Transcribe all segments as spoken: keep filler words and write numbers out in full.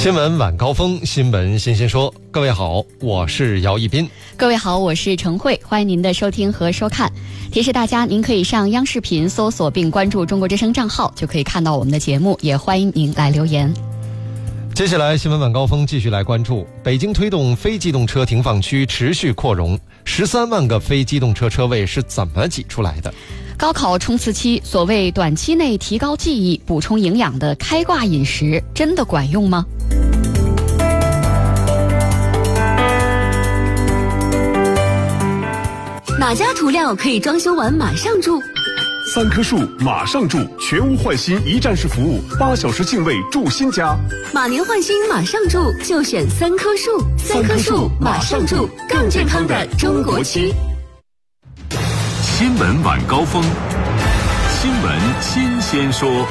新闻晚高峰，新闻新鲜说。各位好，我是姚一斌。 各位好，我是陈慧，欢迎您的收听和收看。提示大家，您可以上央视频搜索并关注中国之声账号，就可以看到我们的节目，也欢迎您来留言。 接下来新闻晚高峰继续来关注，北京推动非机动车停放区持续扩容，十三万个非机动车车位是怎么挤出来的？ 高考冲刺期，所谓短期内提高记忆、补充营养的开挂饮食，真的管用吗？ 哪家涂料可以装修完马上住？ 三棵树马上住，全屋换新一站式服务，八小时净位住新家。 马年换新马上住，就选三棵树。三棵树马上住，更健康的中国区。 新闻晚高峰，新闻新鲜说。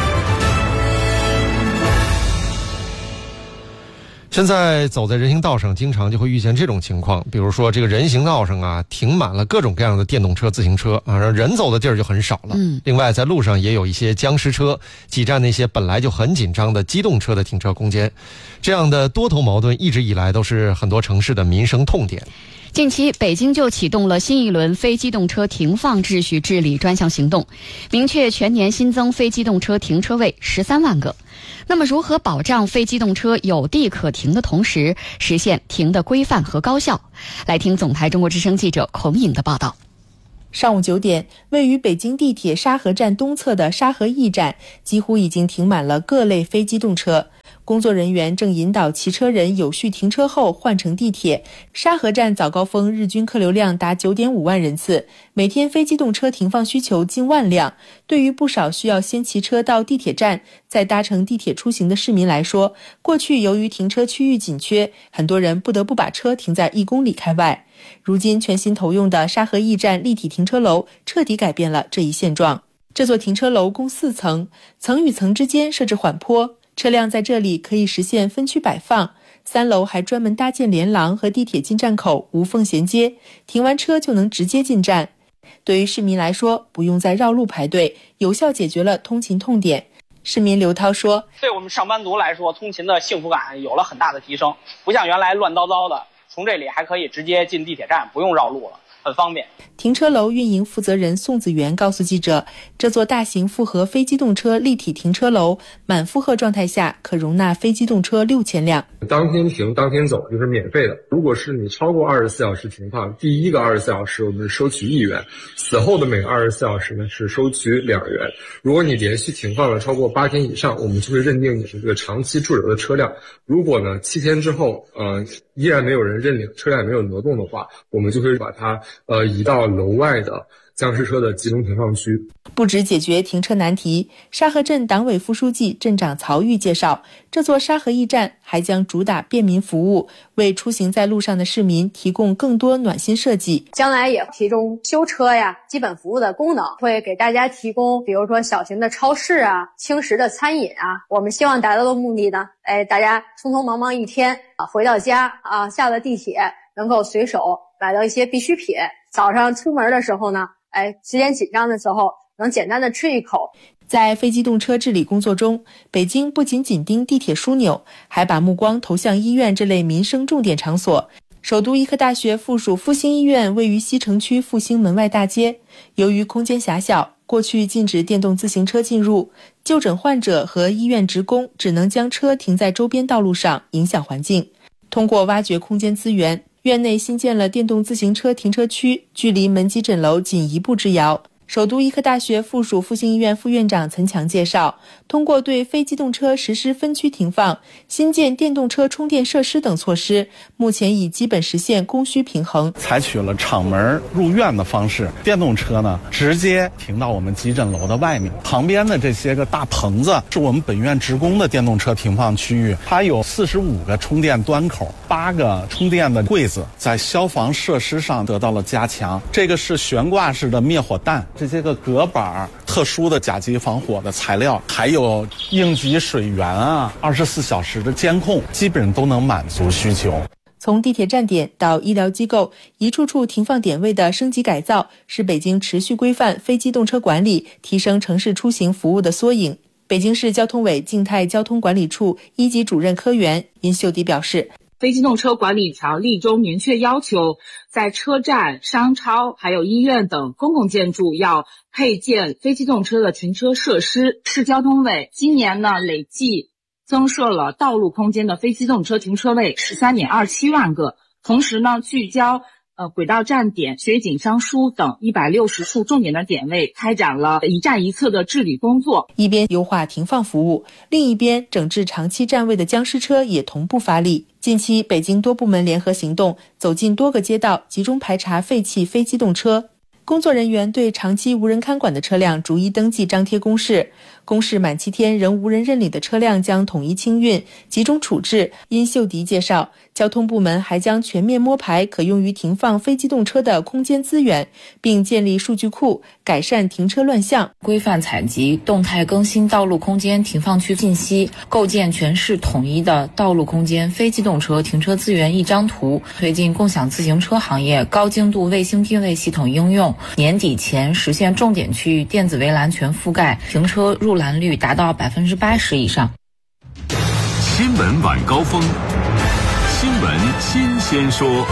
现在走在人行道上，经常就会遇见这种情况，比如说这个人行道上啊，停满了各种各样的电动车、自行车啊，人走的地儿就很少了。嗯，另外在路上也有一些僵尸车，挤占那些本来就很紧张的机动车的停车空间。这样的多头矛盾一直以来都是很多城市的民生痛点。 近期，北京就启动了新一轮非机动车停放秩序治理专项行动，明确全年新增非机动车停车位十三万个。那么，如何保障非机动车有地可停的同时，实现停的规范和高效？来听总台中国之声记者孔颖的报道。 上午九点，位于北京地铁沙河站东侧的沙河驿站，几乎已经停满了各类非机动车。工作人员正引导骑车人有序停车后换乘地铁。沙河站早高峰日均客流量达 九点五万人次，每天非机动车停放需求近万辆。对于不少需要先骑车到地铁站再搭乘地铁出行的市民来说，过去由于停车区域紧缺，很多人不得不把车停在一公里开外。如今全新投用的沙河驿站立体停车楼彻底改变了这一现状。这座停车楼共四层，层与层之间设置缓坡，车辆在这里可以实现分区摆放。三楼还专门搭建连廊和地铁进站口无缝衔接，停完车就能直接进站。对于市民来说，不用再绕路排队，有效解决了通勤痛点。市民刘涛说， 对我们上班族来说，通勤的幸福感有了很大的提升，不像原来乱糟糟的，从这里还可以直接进地铁站，不用绕路了，很方便。 停车楼运营负责人宋子元告诉记者，这座大型复合非机动车立体停车楼满负荷状态下可容纳非机动车六千辆。 当天停当天走就是免费的，如果是你超过二十四小时停放，第一个二十四小时我们收取一元，此后的每个二十四小时呢是收取两元。如果你连续停放了超过八天以上，我们就会认定你是这个长期驻留的车辆。如果呢七天之后呃依然没有人认领，车辆没有挪动的话，我们就会把它呃移到楼外的僵尸车的集中停放区。 不止解决停车难题，沙河镇党委副书记、镇长曹玉介绍，这座沙河驿站还将主打便民服务，为出行在路上的市民提供更多暖心设计。 将来也提供修车呀、基本服务的功能，会给大家提供比如说小型的超市啊、轻食的餐饮啊。我们希望达到的目的呢，哎，大家匆匆忙忙一天啊，回到家啊，下了地铁能够随手买到一些必需品，早上出门的时候呢，哎，时间紧张的时候能简单的吃一口。 在非机动车治理工作中，北京不仅紧盯地铁枢纽，还把目光投向医院这类民生重点场所。首都医科大学附属复兴医院位于西城区复兴门外大街，由于空间狭小，过去禁止电动自行车进入，就诊患者和医院职工只能将车停在周边道路上，影响环境。通过挖掘空间资源，院内新建了电动自行车停车区，距离门急诊楼仅一步之遥。首都医科大学附属复兴医院副院长岑强介绍，通过对非机动车实施分区停放、新建电动车充电设施等措施，目前已基本实现供需平衡。 采取了敞门入院的方式，电动车呢直接停到我们急诊楼的外面，旁边的这些个大棚子是我们本院职工的电动车停放区域，它有四十五个充电端口，八个充电的柜子，在消防设施上得到了加强。这个是悬挂式的灭火弹，这些个隔板、特殊的甲级防火的材料，还有应急水源啊，二十四小时的监控，基本都能满足需求。 从地铁站点到医疗机构，一处处停放点位的升级改造，是北京持续规范非机动车管理、提升城市出行服务的缩影。 北京市交通委静态交通管理处一级主任科员殷秀迪表示， 非机动车管理条例中明确要求，在车站、商超还有医院等公共建筑要配建非机动车的停车设施。市交通委今年呢累计增设了道路空间的非机动车停车位 十三点二七万个，同时呢聚焦呃轨道站点、学景商书等一百六十处重点的点位，开展了一站一侧的治理工作。 一边优化停放服务，另一边整治长期占位的僵尸车也同步发力。近期，北京多部门联合行动，走进多个街道，集中排查废弃非机动车。工作人员对长期无人看管的车辆逐一登记张贴公示，公示满七天仍无人认领的车辆将统一清运，集中处置。殷秀迪介绍，交通部门还将全面摸排可用于停放非机动车的空间资源，并建立数据库，改善停车乱象， 规范采集、动态更新道路空间停放区信息，构建全市统一的道路空间非机动车停车资源一张图，推进共享自行车行业高精度卫星定位系统应用，年底前实现重点区域电子围栏全覆盖，停车入栏率达到百分之八十以上。 新闻晚高峰，新闻新鲜说。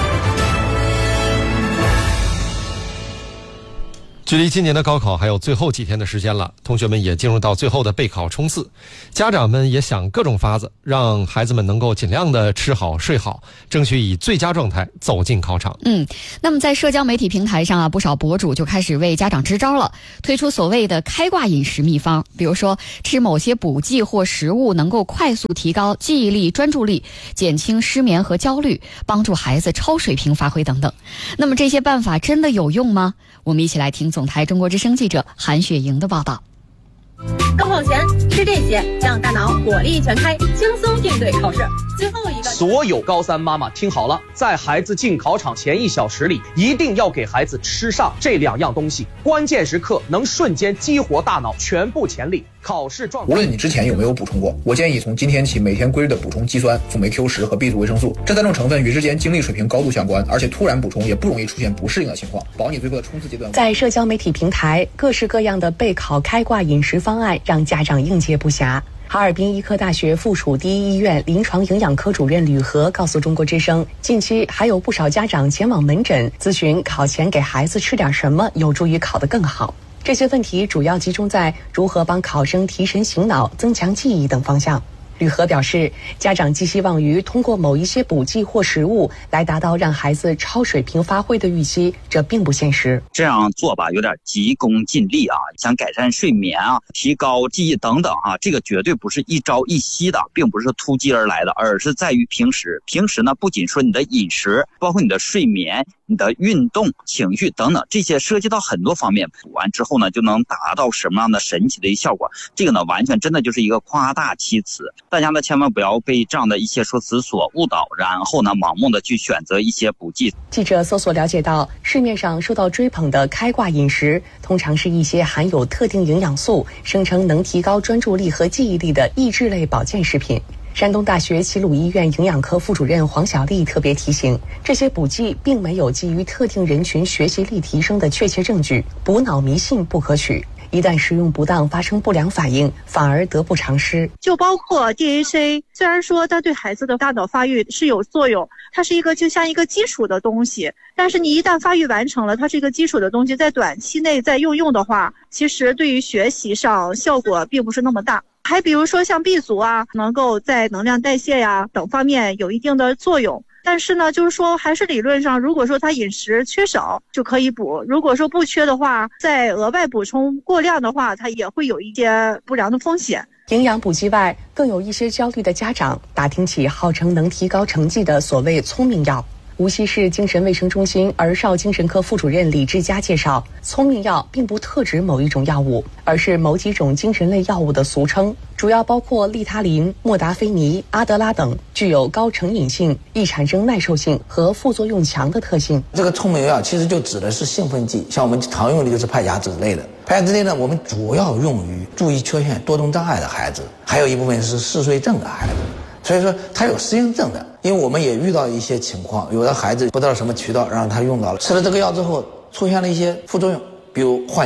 距离今年的高考还有最后几天的时间了，同学们也进入到最后的备考冲刺，家长们也想各种法子，让孩子们能够尽量的吃好睡好，争取以最佳状态走进考场。 嗯，那么在社交媒体平台上啊，不少博主就开始为家长支招了，推出所谓的开挂饮食秘方，比如说吃某些补剂或食物能够快速提高记忆力、专注力，减轻失眠和焦虑，帮助孩子超水平发挥等等。那么这些办法真的有用吗？我们一起来听总台中国之声记者韩雪莹的报道。 高考前吃这些，让大脑火力全开，轻松应对考试。最后一个， 所有高三妈妈听好了，在孩子进考场前一小时里，一定要给孩子吃上这两样东西，关键时刻能瞬间激活大脑全部潜力。考试状态， 无论你之前有没有补充过，我建议从今天起每天规律的补充肌酸、辅酶 Q 十和 B 族维生素，这三种成分与日间精力水平高度相关，而且突然补充也不容易出现不适应的情况，保你最后的冲刺阶段。 在社交媒体平台，各式各样的备考开挂饮食方案让家长应接不暇。哈尔滨医科大学附属第一医院临床营养科主任吕和告诉中国之声，近期还有不少家长前往门诊咨询考前给孩子吃点什么有助于考得更好。这些问题主要集中在如何帮考生提神醒脑、增强记忆等方向。吕和表示，家长寄希望于通过某一些补剂或食物来达到让孩子超水平发挥的预期，这并不现实。 这样做吧，有点急功近利啊，想改善睡眠啊，提高记忆等等啊，这个绝对不是一朝一夕的，并不是突击而来的，而是在于平时。平时呢，不仅说你的饮食，包括你的睡眠、你的运动、情绪等等，这些涉及到很多方面，补完之后呢，就能达到什么样的神奇的一效果？这个呢，完全真的就是一个夸大其词。大家呢，千万不要被这样的一些说辞所误导，然后呢，盲目的去选择一些补剂。 记者搜索了解到，市面上受到追捧的开挂饮食，通常是一些含有特定营养素，声称能提高专注力和记忆力的益智类保健食品。山东大学齐鲁医院营养科副主任黄小丽特别提醒，这些补剂并没有基于特定人群学习力提升的确切证据，补脑迷信不可取。一旦使用不当，发生不良反应，反而得不偿失。 就包括 D H A， 虽然说它对孩子的大脑发育是有作用，它是一个就像一个基础的东西，但是你一旦发育完成了，它是一个基础的东西，在短期内再用用的话，其实对于学习上效果并不是那么大。还比如说像 B 族啊，能够在能量代谢呀等方面有一定的作用。但是呢，就是说还是理论上，如果说他饮食缺少就可以补，如果说不缺的话，再额外补充过量的话，它也会有一些不良的风险。 营养补剂外，更有一些焦虑的家长打听起号称能提高成绩的所谓聪明药。无锡市精神卫生中心儿少精神科副主任李志佳介绍，聪明药并不特指某一种药物，而是某几种精神类药物的俗称，主要包括利他林、莫达菲尼、阿德拉等，具有高成瘾性、易产生耐受性和副作用强的特性。 这个聪明药其实就指的是兴奋剂，像我们常用的就是派甲酯类的。派甲酯类呢，我们主要用于注意缺陷、多动障碍的孩子，还有一部分是嗜睡症的孩子。所以说他有适应症的，因为我们也遇到一些情况，有的孩子不知道什么渠道让他用到了，吃了这个药之后出现了一些副作用，比如幻觉，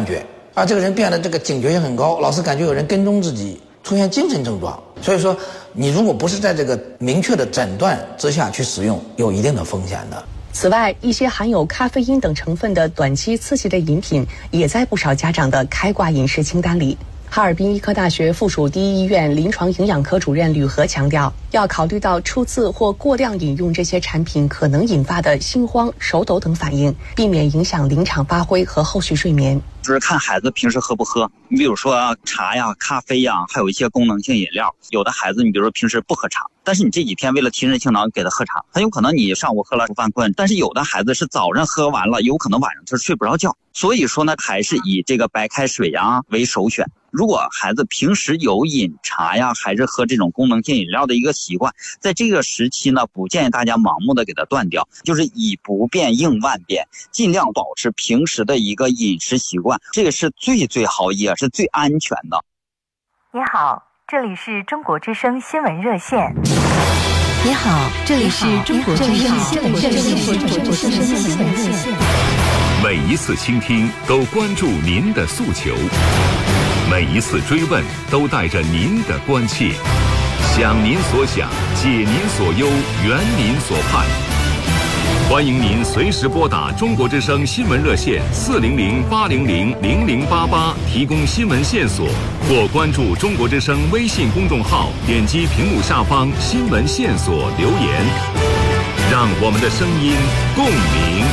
啊，这个人变得这个警觉性很高，老是感觉有人跟踪自己，出现精神症状。所以说，你如果不是在这个明确的诊断之下去使用，有一定的风险的。 此外，一些含有咖啡因等成分的短期刺激类饮品也在不少家长的开挂饮食清单里。哈尔滨医科大学附属第一医院临床营养科主任吕和强调，要考虑到初次或过量饮用这些产品可能引发的心慌、手抖等反应，避免影响临场发挥和后续睡眠。 就是看孩子平时喝不喝，你比如说茶呀、咖啡呀，还有一些功能性饮料。有的孩子，你比如说平时不喝茶，但是你这几天为了提神醒脑给他喝茶，很有可能你上午喝了饭困，但是有的孩子是早上喝完了，有可能晚上他睡不着觉。所以说呢，还是以这个白开水呀为首选。如果孩子平时有饮茶呀，还是喝这种功能性饮料的一个习惯，在这个时期呢，不建议大家盲目的给它断掉，就是以不变应万变，尽量保持平时的一个饮食习惯，这个是最最好也是最安全的。 你好，这里是中国之声新闻热线。 你好，这里是中国之声新闻热线。 每一次倾听都关注您的诉求，每一次追问都带着您的关切，想您所想，解您所忧，圆您所盼。欢迎您随时拨打中国之声新闻热线四零零八零零零零八八提供新闻线索，或关注中国之声微信公众号，点击屏幕下方新闻线索留言，让我们的声音共鸣。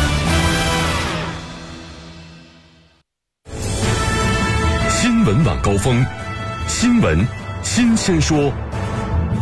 新闻晚高峰，新闻新鲜说。